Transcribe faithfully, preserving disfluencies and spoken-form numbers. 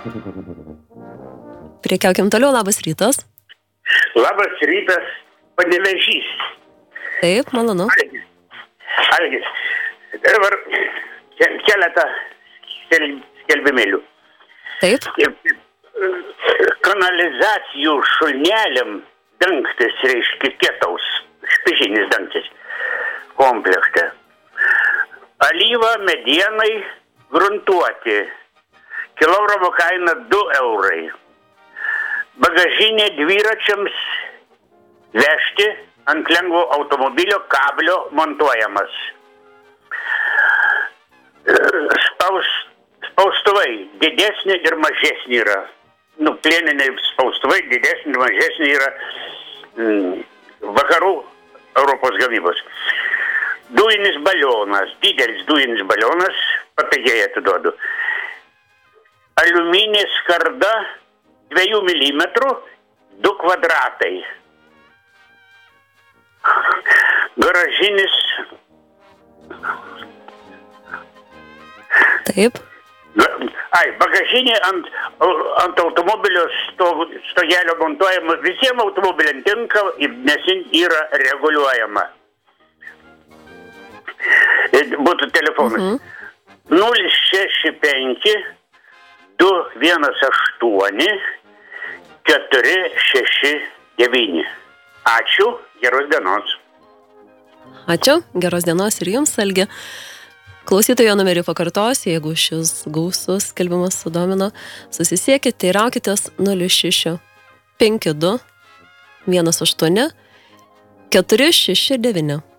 Priekiaukim toliau, labas rytas. Labas rytas, Panevėžys. Taip, malonu. Algis. Algis. Dabar keletą skelbimėlių. Taip. Kanalizacijų šulneliam dangtis, reiškia kietaus, špižinis dangtis, komplekte. Alyva medienai gruntuoti. Kilogramo kaina du eurai. Bagažinė dviračiams vežti ant lengvo automobilio kablio montuojamas. Spaus, spaustuvai didesnė ir mažesnė yra. Nu, plieniniai spaustuvai didesnė ir mažesnė yra mm, vakarų Europos gamybos. Dujinis balionas, didelis dujinis balionas, papigiai atiduodu. Aliuminė skarda dviejų milimetrų, du kvadratai. Garažinis. Taip. Ai, bagažinė ant, ant automobilio sto, stogelio montuojama. Visiems automobiliam tinka, nes yra reguliuojama. Būtų telefonas. Mhm. nulis šeši penki du vienas aštuoni keturi šeši devyni. Ačiū, geros dienos. Ačiū, geros dienos ir jums, Algi. Klausytojo numerį pakartosiu, jeigu šis gausus skelbimas sudomino, susisiekite, teiraukitės nulis šeši penki du vienas aštuoni keturi šeši devyni.